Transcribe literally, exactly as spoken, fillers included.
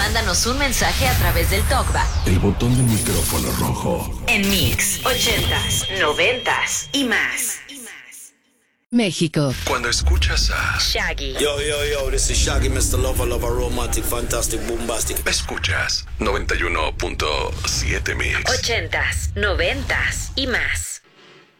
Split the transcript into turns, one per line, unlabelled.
Mándanos un mensaje a través del TalkBack.
El botón del micrófono rojo.
En Mix, ochentas, noventas y más.
México.
Cuando escuchas a
Shaggy.
Yo, yo, yo, this is Shaggy, mister Lover, Lover, Romantic, Fantastic, Bombastic.
escuchas noventa y uno punto siete Mix.
Ochentas, noventas y más.